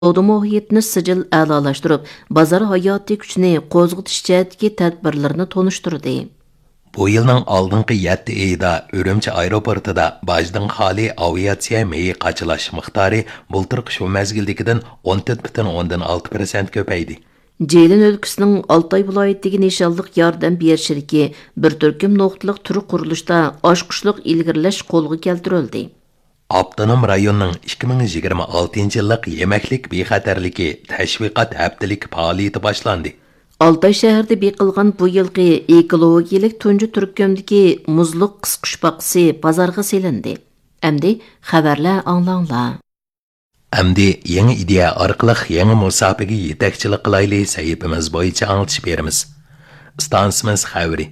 savdo muhitini sijil a'lolashtirib, bozor hayotiy kuchini qo'zg'atish jihatdagi tadbirlarni tonishtirdi. Bu yilning oldingi 7 oyida Urumchi aeroportida bajdan xoli aviatsiya meyi qachilash miqdori bultirqi shu mezgildagidan 14,6% ko'paydi. Ceylin өлkəsinin Altay vilayətdəki nişanlıq yardım berişidəki bir türküm nöqtəlik türü quruluşda aşqışlıq ilgirləş qolğa keltirildi. Abdunum rayonunun 2026 yıllık yemeklik bexatarligi təşviqat həftəlik fəaliyyəti başlandı. Altay şəhərdə beqilgan bu yılqı ekologiyalik tuncu türkümdəki muzluq qısqış baqısı bazarğa selindi. Əmdi xəbərlər anlanlar. Әмді еңі идея арқылық еңі мұсапығы етекчілік қылайлы сәйіпіміз бойынша аңылтыш беріміз. Stansımız xəvri.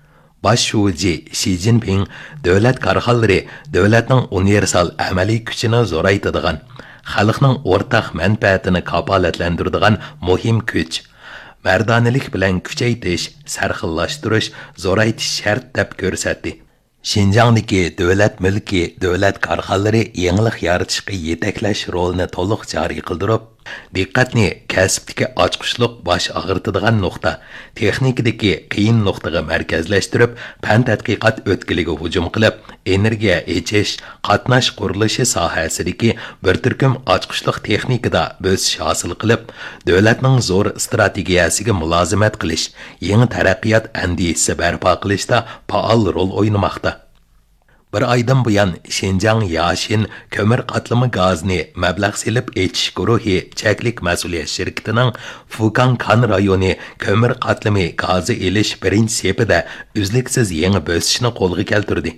Baş şuucu Xi Jinping dövlət qarxalları dövlətinin universal əməli küçünü zoraytıdığan, xalqның ortaq mənfəətini kapalətləndirdiğən mühim küç. Mərdanelik bilən küçəytiş, sərxillaşdırış, zoraytiş şərt dəb görsətdi. Şinjan'daki dövlət mülki, dövlət qarxalları yenilik yaratışqı yetekləş rolunu toluq cari qıldırıb, diqqatni kəsbdiki açqışlıq baş ağırtıdığan nokta, texnikidiki qiyin noktaga mərkəzləşdirib, pən tədqiqat ötkiliga hücum qılıb, energiya eçiş, qatnaş quruluşu sahəsidiki bir türküm açqışlıq texnikida bösüş hasıl qılıb, dövlətnin zor strategiyasiga mülazimət qilish, yeni tərəqqiyat əndiyisi bərpa qilishda faal rol oynamaqda. Bir aydan buyan Şinjan Yaşin kömür qatlama gazini məbləğ silib etiş guruhi çəklik məsuliyyət şirketining Fukan Kan rayoni kömür qatlama gazı elish birinci sepida üzlüksiz yeni bösüşni qo'lga keltirdi.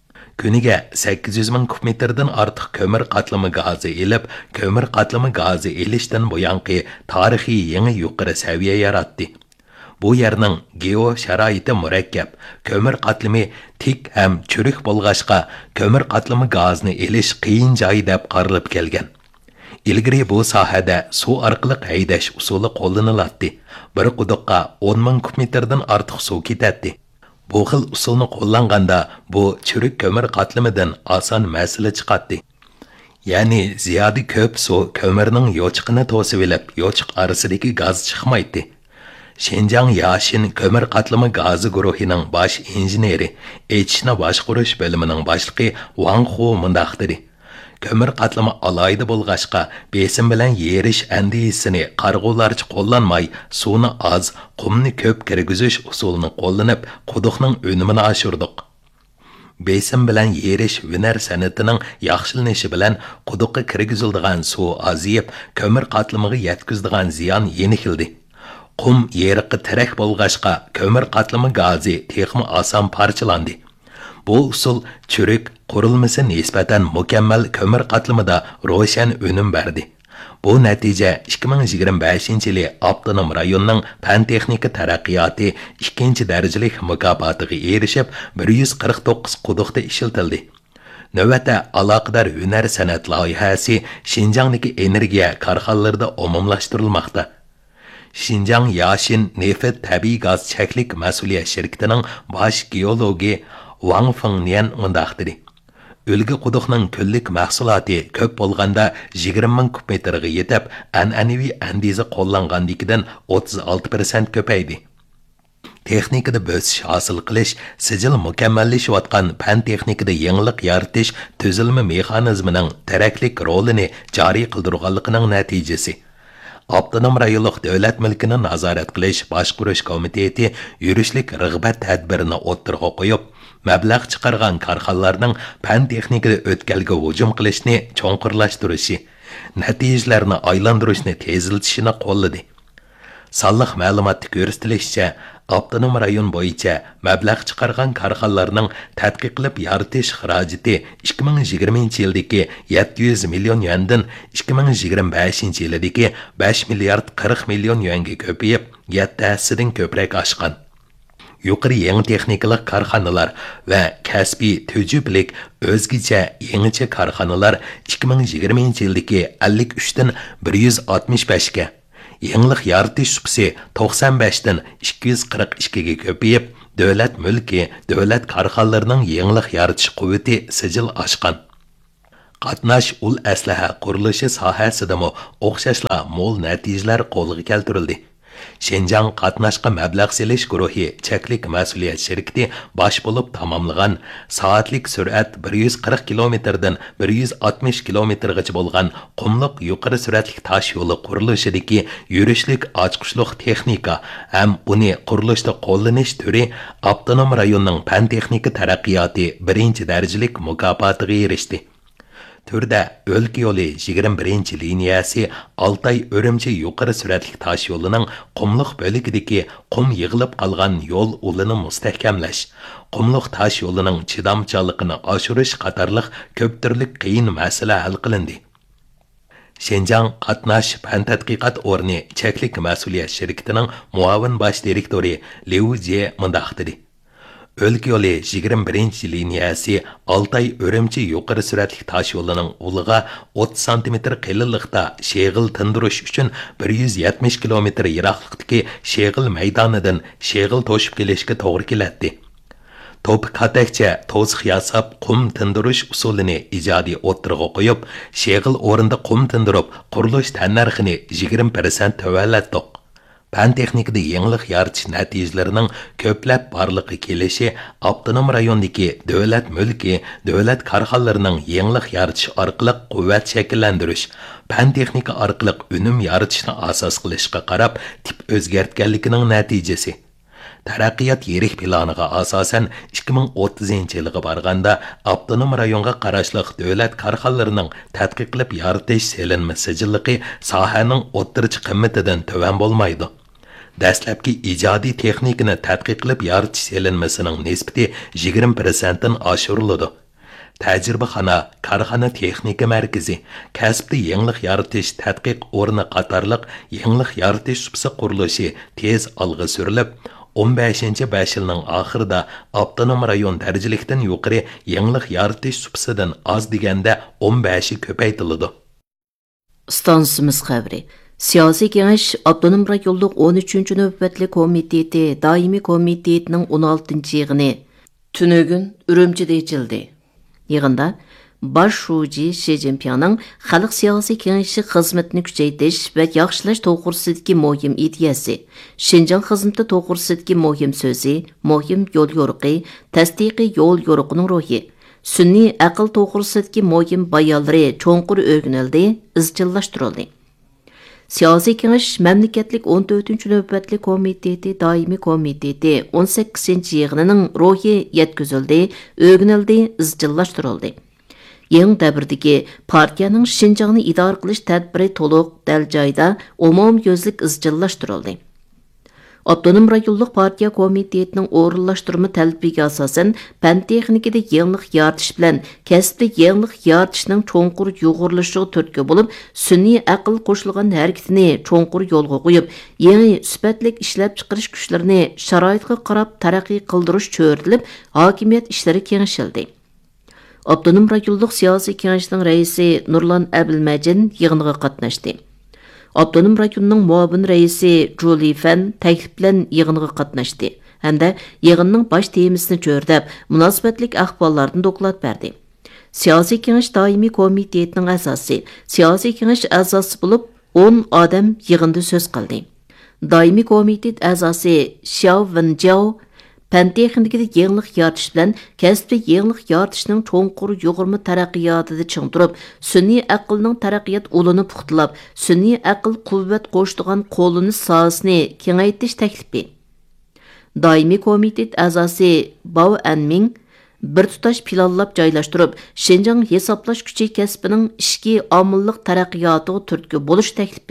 Kuniga 800 ming kubmetrdan ortiq kömür qatlama gazı elib, kömür qatlama gazı elishdan buyanqi tarixiy yeni yuqori saviya yaratdi. Bu yerning geo sharoiti murakkab, kömür qatlimi tik ham chürük bo'lg'ashqa kömür qatlimi gazni elish qiyin joy deb qarilib kelgan. Ilgari bu sohada suv orqali haydash usuli qo'llaniladi. Bir quduqqa 10 ming kubmetrdan ortiq suv ketadi. Bu xil usulni qo'llanganda bu chürük kömür qatlimidan oson masala chiqadi. Ya'ni ziyodi ko'p suv kömürning yochiqini to'sib olib, yochiq orasidagi gaz chiqmaydi. Şinjan Yaşin kömür qatlama gazı guruhining baş injeneri, etishni boshqarish bo'limining boshlig'i Wang Hu mundaq dedi. Kömür qatlama alayda bo'lg'ashqa, besim bilan yerish andisini qarg'ularcha qo'llanmay, suvni az, qumni ko'p kirgizish usulini qo'llanib, quduqning unumini oshirdik. Besim bilan yerish hunar san'atining yaxshilanishi bilan quduqqa kirgiziladigan suv aziyib, kömür qatlamiga yetkazadigan ziyon yenildi. Qum yeriqi tirak bo'lg'ashqa kömür qatlama gazi texmi oson parchalandi. Bu usul chürük qurilmasi nisbatan mukammal kömür qatlamida ro'shan unum berdi. Bu natija 2025-yili Abdunum rayonining fan texnika taraqqiyoti 2-darajalik mukofotiga erishib 149 quduqda ishlatildi. Növətdə aloqador hunar san'at loyihasi Şinjandagi energiya korxonalarida umumlashtirilmoqda. Şinjan Yaşin neft tabiiy gaz çəklik məsuliyyət şirketining baş geologi Wang Fengnian mundaq dedi. Ölgü quduqning kunlik mahsuloti ko'p bo'lganda 20 ming kubmetrga yetib, an'anaviy andiza qo'llangandikidan 36% ko'paydi. Texnikada bösish hosil qilish, sijil mukammallashayotgan fan texnikada yangilik yaratish tuzilma mexanizmining taraklik rolini joriy qildirganligining natijasi. Abdunum rayonluq davlat mulkini nazorat qilish boshqarish komiteti yurishlik rag'bat tadbirini o'ttirg'a qo'yib, mablag' chiqargan korxonalarning fan texnikada o'tkalga hujum qilishni cho'nqirlashtirishi, natijalarni aylantirishni teziltishini qo'lladi. Sonliq ma'lumotda ko'rsatilishicha, Abdunum rayon bo'yicha mablag' chiqargan korxonalarning tadqiq qilib yaratish xarajati 2020-yildagi 700 million yuandan 2025-yildagi 5 milliard 40 million yuanga ko'payib, 7-dan ko'proq oshgan. Yuqori yangi texnikalik korxonalar va kasbiy tujublik o'zgacha yangicha korxonalar 2020-yildagi 53 dan 165 ga, yangilik yaratish suqsi 95 dan 242 ga ko'payib, davlat mulki, davlat korxonalarining yangilik yaratish quvvati sijil oshgan. Qatnash ul aslaha qurilishi sohasidami o'xshashla mo'l natijalar qo'lga keltirildi. Şenjan qatnashqa mablag' selish guruhi cheklik mas'uliyat shirkati bosh bo'lib tamomlagan soatlik surat 140 kilometrdan 160 kilometrgacha bo'lgan qumliq yuqori suratli tosh yo'li qurilishidagi yurishlik ochqishliq texnika ham uni qurilishda qo'llanish turi avtonom rayonning fan texnika taraqqiyoti birinchi darajalik mukofotiga erishdi. Türdə Ölkə yolu 21-ci liniyası Altay Örümçi yuqarı süratli taş yolunun qumluq bölігideki qum yığılıb qalğan yol ulunu müstəhkəmləş, qumluq taş yolunun çidamçalıqını aşırış qatarlıq köp türlük qiyin məsələ həll qılındı. Şenjan Qatnash Fan Tədqiqat Orni Çəklik Məsuliyyət Şirkətinin muavin baş direktori Liu Jie mındaq dedi. Ölkə yolu 21-ci liniyası Altay Örümçi yuqarı süratli taş yolunun uluğa 30 cm qililiqda şeğil tındırış üçün 170 km yiraqlıqdaki şeğil meydanıdan şeğil toşub gelişki toğru keletdi. Top katekçe tozıq yasab qum tındırış usulini icadi o'ttirg'a qo'yib, şeğil o'rinda qum tındırıb qurilish tannarxini 20% tövelletdik. Fan texnikada yangilik yaratish natijalarining ko'plab barliqqa kelishi avtonom rayondagi davlat mulki, davlat korxonalarining yangilik yaratish orqali quvvat shakllantirish, fan texnika orqali unum yaratishni asos qilishga qarab tip o'zgartganligining natijasi. Taraqqiyot yirik planiga asosan 2030-yilga borganda avtonom rayonga qarashli davlat korxonalarining tadqiq qilib yaratish selinma sijilligi sohaning o'ttirchi qimmatidan to'van bo'lmaydi. Dastlabki ijodiy texnikani tadqiq qilib yaratish selinmasining nisbati 20% dan oshiriladi. Tajribaxona, korxona texnika markazi, kasbda yangilik yaratish tadqiq o'rni qatorliq yangilik yaratish subsi qurilishi tez olg'a surilib, 15-5 yilning oxirida avtonom rayon darajalikdan yuqori yangilik yaratish subsidan oz deganda 15 ko'paytiriladi. Stansimiz xabari. Siyosiy kengash Avtonom rayonluq 13-cü növbətli komiteti daimi komitetining 16-cı yığını tünögün Ürümçide içildi. Yığında Baş şuji Xi Jinpingning xalq siyosiy kengashi xizmatini kuchaytirish va yaxshilash to'g'risidagi muhim ideyasi, Şinjan xizmati to'g'risidagi muhim so'zi, muhim yo'l yo'riqi, tasdiqiy yo'l yo'riqining ruhi, sun'iy aql to'g'risidagi muhim bayonlari cho'nqur o'rganildi, izchillashtirildi. Siyosiy kengash mamlakatlik 14-cü növbətli komiteti daimi komiteti 18-ci yığınının ruhi yetkizildi, o'rganildi, izchillashtirildi. Yeni dabirdagi partiyaning Şinjanni idora qilish tadbiri to'liq dal joyda umumyuzlik izchillashtirildi. Avtonom rayonluq partiya komitetining o'rinlashtirma talabiga asosan fan texnikada yangilik yaratish bilan kasbda yangilik yaratishning cho'nqur yo'g'irilishiga turtki bo'lib, sun'iy aql qo'shilgan harakatini cho'nqur yo'lga qo'yib, yangi sifatli ishlab chiqarish kuchlarini sharoitga qarab taraqqiy qildirish cho'ritilib, hokimiyat ishlari kengaytirildi. Avtonom rayonluq siyosiy kengashining raisi Nurlan Abilmajin yig'inga qatnashdi. Avtonom rayonning muavin raisi Julie Fan taklif bilan yig'inga qatnashdi hamda yig'inning bosh temasini cho'rdab, munosabatlik ahvollardan doklad berdi. Siyosiy kengash doimiy komitetining asosi, siyosiy kengash a'zosi bo'lib 10 odam yig'inda so'z qildi. Doimiy komitet a'zosi Xiao Wenjiao fan texnikada yangilik yaratish bilan kasbda yangilik yaratishning cho'nqur yo'g'irma taraqqiyotida ching turib, sun'iy aqlning taraqqiyot ulini puxtalab, sun'iy aql quvvat qo'shadigan qo'llanish sohasini kengaytirish taklifi. Doimiy komitet a'zosi Bao Anming bir tutash planlab joylashtirib, Şinjan hisoblash kuchi kasbining ishki omillik taraqqiyotiga turtki bo'lish taklifi.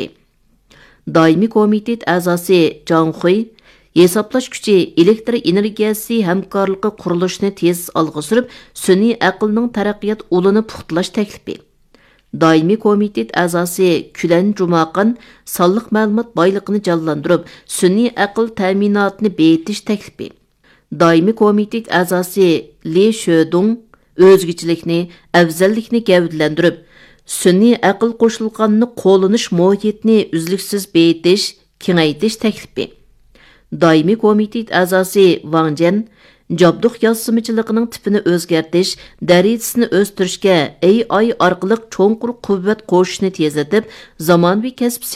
Doimiy komitet a'zosi Zhang Hui hesaplash kuchi elektr energiyasi hamkorligi qurilishini tez olg'a surib, sun'iy aqlning taraqqiyot ulini puxtalash taklifi. Doimiy komitet a'zosi Kulan Jumaqan sonliq ma'lumot boyligini jonlantirib, sun'iy aql ta'minotini beyitish taklifi. Doimiy komitet a'zosi Li Shodong o'zgichilikni, afzallikni gavdalantirib, sun'iy aql qo'shilganini qo'llanish muhitini uzluksiz beyitish, kengaytirish taklifi. Daimi komitet a'zosi Wang Jian jabduq yazsımçılığının tipini özgertish, darajasini o'stirishga AI orqali cho'nqur quvvat qo'shishni tezlatib, zamonaviy kasb